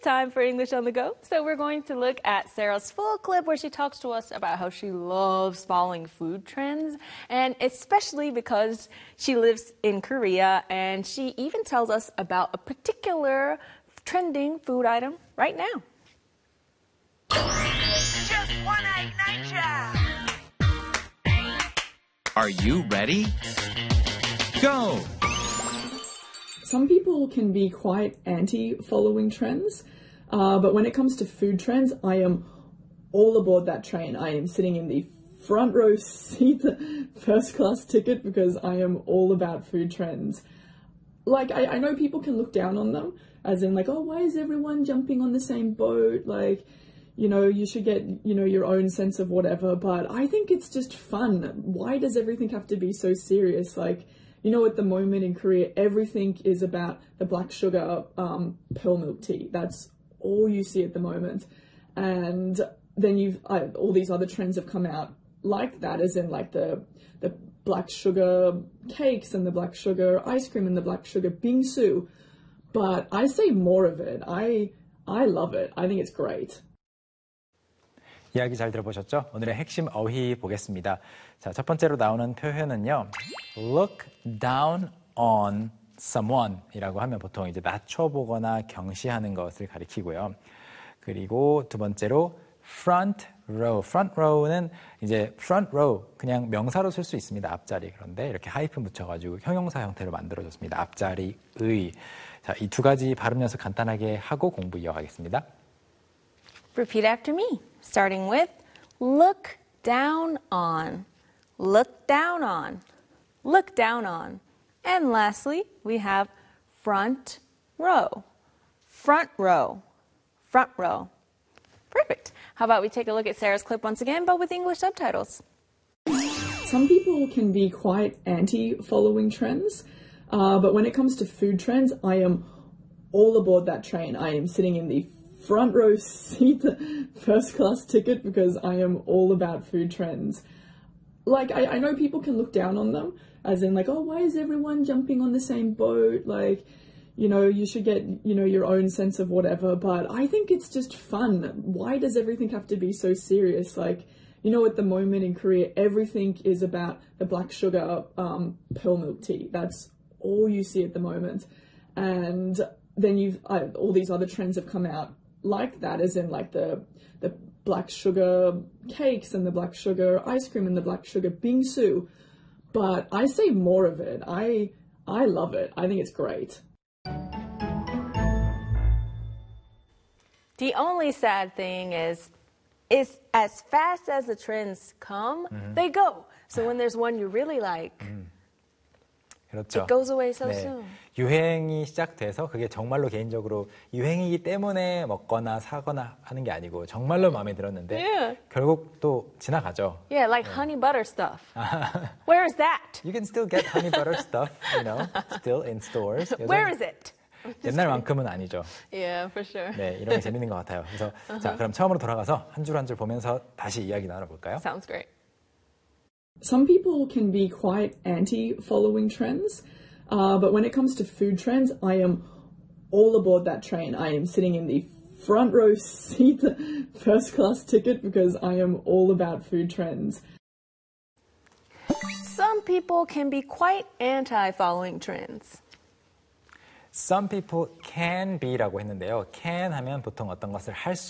time for English on the Go. So we're going to look at Sarah's full clip where she talks to us about how she loves following food trends, and especially because she lives in Korea, and she even tells us about a particular trending food item right now. Just one egg nature. Are you ready? Go! Some people can be quite anti-following trends, but when it comes to food trends, I am all aboard that train. I am sitting in the front row seat, first class ticket, because I am all about food trends. Like, I know people can look down on them, as in like, oh, why is everyone jumping on the same boat? Like, you know, you should get, you know, your own sense of whatever, but I think it's just fun. Why does everything have to be so serious? Like, you know, at the moment in Korea, everything is about the black sugar pearl milk tea. That's all you see at the moment. And then all these other trends have come out like that, as in like the black sugar cakes and the black sugar ice cream and the black sugar bingsu. But I say more of it. I love it. I think it's great. 이야기 잘 들어보셨죠? 오늘의 핵심 어휘 보겠습니다. 자, 첫 번째로 나오는 표현은요. look down on someone 이라고 하면 보통 이제 낮춰보거나 경시하는 것을 가리키고요. 그리고 두 번째로 front row. front row는 이제 front row 그냥 명사로 쓸 수 있습니다. 앞자리. 그런데 이렇게 하이픈 붙여가지고 형용사 형태로 만들어줬습니다. 앞자리의. 자, 이 두 가지 발음 연습 간단하게 하고 공부 이어가겠습니다. Repeat after me, starting with look down on, look down on, look down on. And lastly, we have front row, front row, front row. Perfect. How about we take a look at Sarah's clip once again, but with English subtitles. Some people can be quite anti-following trends, but when it comes to food trends, I am all aboard that train. I am sitting in the front row seat, first class ticket, because I am all about food trends. Like, I know people can look down on them, as in like, oh, why is everyone jumping on the same boat? Like, you know, you should get, you know, your own sense of whatever, but I think it's just fun. Why does everything have to be so serious? Like, you know, at the moment in Korea, everything is about the black sugar pearl milk tea. That's all you see at the moment. And then all these other trends have come out like that, as in like the black sugar cakes and the black sugar ice cream and the black sugar bingsu. But I say more of it. I love it. I think it's great. The only sad thing is as fast as the trends come, they go. So when there's one you really like, 그렇죠. it goes away so 네. soon. 유행이 시작돼서 그게 정말로 개인적으로 유행이기 때문에 먹거나 사거나 하는 게 아니고 정말로 마음에 들었는데 결국 또 지나가죠. Yeah, like honey butter stuff. Where is that? You can still get honey butter stuff, you know, still in stores. Where is it? 옛날만큼은 아니죠. Yeah, for sure. 네, 이런 게 재밌는 것 같아요. 그래서 자, 그럼 처음으로 돌아가서 한 줄 한 줄 보면서 다시 이야기 나눠볼까요? Sounds great. Some people can be quite anti-following trends, but when it comes to food trends, I am all aboard that train. I am sitting in the front row seat, first class ticket, because I am all about food trends. Some people can be quite anti-following trends. Some people can be라고 했는데요. can 하면 보통 어떤 것을 할 수